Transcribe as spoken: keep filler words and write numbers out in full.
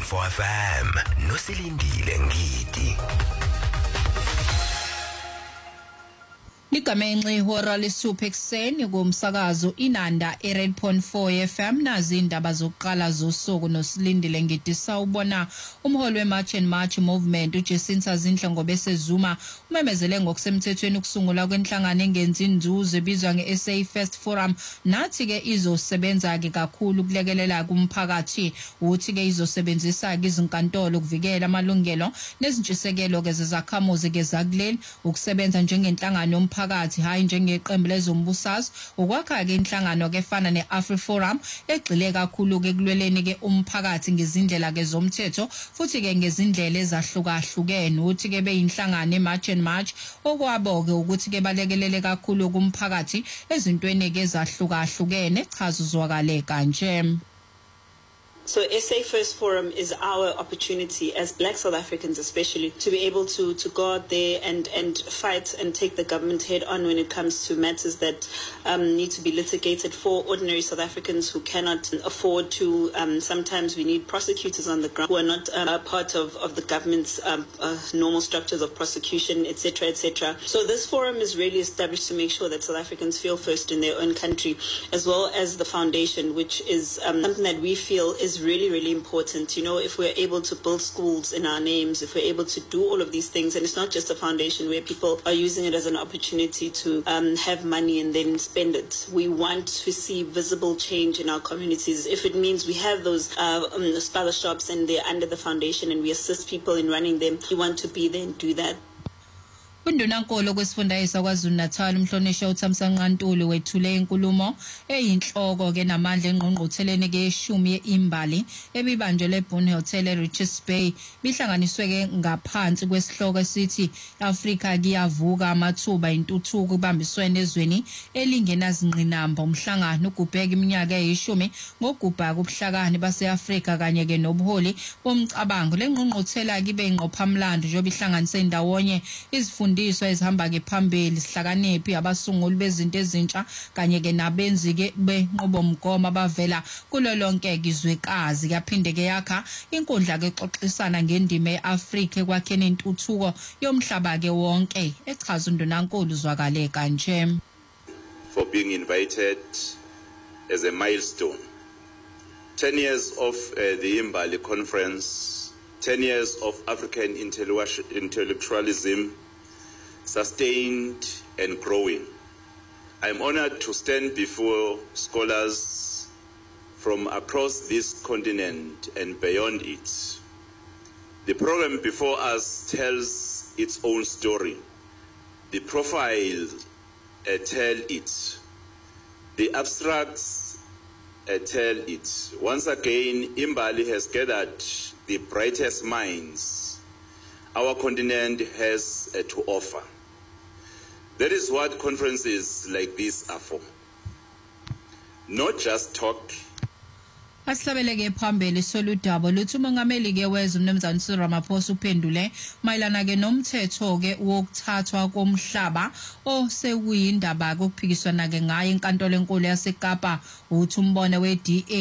four F M nosilindile ngidi. Ligamenxe ihora lesithupha ekuseni kumsakazo Inanda e-Red Point four F M nazi indaba zokuqala zosuku nosilindile ngidi sawubona. Umholi we-March and March Movement uJacinta Zindle ngobese Zuma umemezele ngokusemthethweni ukusungula kwenhlangano engenzi inzuzo ebizwa nge-S A First Forum nathi ke izosebenza ke kakhulu kulekelela kumphakathi uthi ke izosebenzisa ke izinkantolo ukuvikela amalungelo nezintshisekelo ke zezakhamuzi ke zakuleli ukusebenza njengenhlangano yomphakathi phakathi hayi njengeqembu lezombusazwe ukwakha ke inhlangano ke efana ne-AfriForum egxile kakhulu ke kulweleni ke umphakathi ngezindlela ke zomthetho futhi ke ngezindlela ezahlukahlukene uthi ke beyinhlangano eMarch and March okwabo ke ukuthi ke balekelele kakhulu kumphakathi ezintweni ke ezahlukahlukene chaza uzwakale kanje. So S A First Forum is our opportunity as Black South Africans especially to be able to, to go out there and, and fight and take the government head on when it comes to matters that um, need to be litigated for ordinary South Africans who cannot afford to. Um, sometimes we need prosecutors on the ground who are not um, a part of, of the government's um, uh, normal structures of prosecution, et cetera, et cetera. So this forum is really established to make sure that South Africans feel first in their own country, as well as the foundation, which is um, something that we feel is really, really important. You know, if we're able to build schools in our names, if we're able to do all of these things, and it's not just a foundation where people are using it as an opportunity to um, have money and then spend it. We want to see visible change in our communities. If it means we have those uh, um, scholarships and they're under the foundation and we assist people in running them, we want to be there and do that. Undunankolo kwesifundazwe kwaZulu Natal umhlonishwa uThamsanqa Ntuli wethule inkulumo eyinhloko ke namandla engqongqotheleni ke yeshumi yeimbali ebibanjwe leBoon Hotel eRichards Bay bihlanganiswe ke ngaphansi kwesihloko esithi Africa kuyavuka amathuba intuthuko kubambiswene ezweni elingenazingqinamba umhlangano ugubheka iminyaka eyishumi ngogubha kubuhlakani baseAfrika kanye ke nobuholi bomcabango lengqongqothela kibe ingqophamlando njengoba ihlanganise indawonye izifundo iswa ezihamba ke phambili sihlakaniphi abasunguli bezinto ezintsha kanye ke nabenzi ke benqobomgomo abavela kulo lonke izwekazi yaphinde ke yakha inkundla ke xoxisana ngendime yeAfrika ekwakheni intuthuko yomhlaba ke wonke echaza undunankulu zwakale kanje. For being invited as a milestone, ten years of uh, the Imbali Conference, ten years of African intellectualism, sustained and growing. I'm honored to stand before scholars from across this continent and beyond it. The program before us tells its own story. The profiles uh, tell it. The abstracts uh, tell it. Once again, Imbali has gathered the brightest minds our continent has uh, to offer. That is what conferences like this are for. Not just talk. Asihlabeleke phambili soludaba luthi umongameli ke wezwe uMnumzane Cyril Ramaphosa uphendule mayelana ke nomthetho ke wokuthathwa komhlaba osekuyindaba kokuphikiswana ke ngaye enkantolo enkulu yaseKapa uthi umbono we-D A